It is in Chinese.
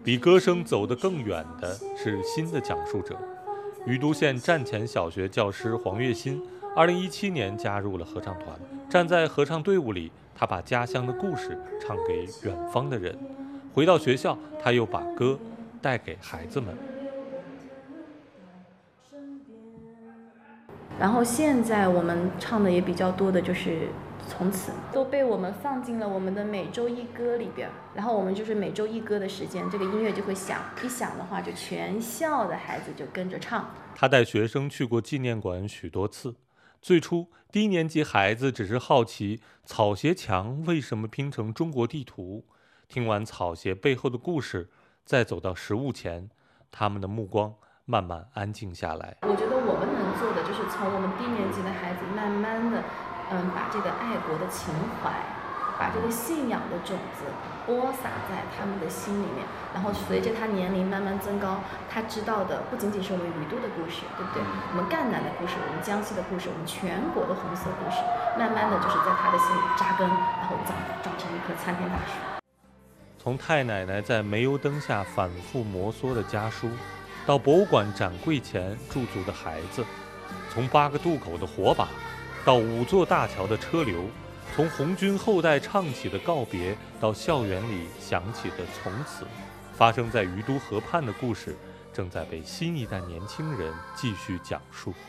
比歌声走得更远的是新的讲述者。余都县站前小学教师黄月新2017年加入了合唱团，站在合唱队伍里，他把家乡的故事唱给远方的人。回到学校，他又把歌带给孩子们。 然后现在我们唱的也比较多的就是从此都被我们放进了我们的每周一歌里边，然后我们就是每周一歌的时间，这个音乐就会响，一响的话就全校的孩子就跟着唱。 他带学生去过纪念馆许多次，最初低年级孩子只是好奇草鞋墙为什么拼成中国地图，听完草鞋背后的故事，再走到食物前，他们的目光慢慢安静下来。 我觉得我们能做的就是从我们低年级的孩子慢慢的把这个爱国的情怀，把这个信仰的种子播撒在他们的心里面，然后随着他年龄慢慢增高，他知道的不仅仅是我们余都的故事，对不对？我们赣南的故事，我们江西的故事，我们全国的红色故事，慢慢的就是在他的心里扎根，然后长成一棵参天大树。 从太奶奶在煤油灯下反复摩挲的家书，到博物馆展柜前驻足的孩子，从8个渡口的火把，到5座大桥的车流，从红军后代唱起的告别，到校园里响起的从此，发生在余都河畔的故事，正在被新一代年轻人继续讲述。